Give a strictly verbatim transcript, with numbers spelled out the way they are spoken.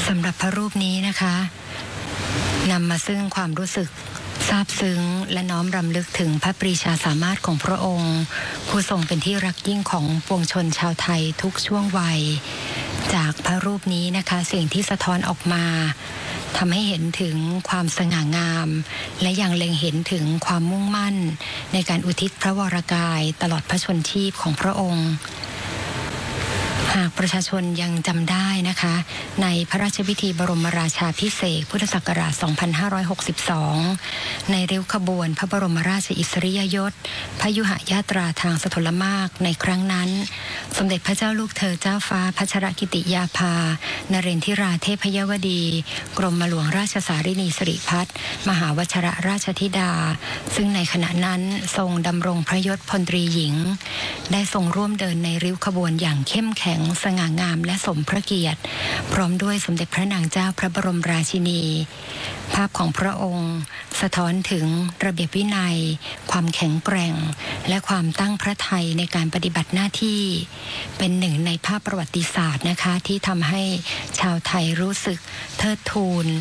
สำหรับพระรูปนี้นะคะนำมาซึ่งความรู้สึกซาบซึ้งและน้อมรำลึกถึงพระปรีชาสามารถของพระองค์ผู้ทรงเป็นที่รักยิ่งของปวงชนชาวไทยทุกช่วงวัยจากพระรูปนี้นะคะสิ่งที่สะท้อนออกมาทำให้เห็นถึงความสง่างามและยังเล็งเห็นถึงความมุ่งมั่นในการอุทิศพระวรกายตลอดพระชนชีพของพระองค์หากประชาชนยังจำได้นะคะในพระราชพิธีบรมราชาภิเษกพุทธศักราช สองพันห้าร้อยหกสิบสอง ในริ้วขบวนพระบรมราชอิสริยยศพยุหญาตราทางสถลมากในครั้งนั้นสมเด็จพระเจ้าลูกเธอเจ้าฟ้าพัชรกิติยาภานเรนทิราเทพยวดี กรมหลวงราชสารินีสิริพัฒน์มหาวชรราชธิดาซึ่งในขณะนั้นทรงดำรงพระยศพลตรีหญิงได้ทรงร่วมเดินในริ้วขบวนอย่างเข้มแข็งสง่างามและสมพระเกียรติพร้อมด้วยสมเด็จพระนางเจ้าพระบรมราชินีภาพของพระองค์สะท้อนถึงระเบียบวินัยความแข็งแกร่งและความตั้งพระทัยในการปฏิบัติหน้าที่เป็นหนึ่งในภาพประวัติศาสตร์นะคะที่ทำให้ชาวไทยรู้สึกเทิดทูน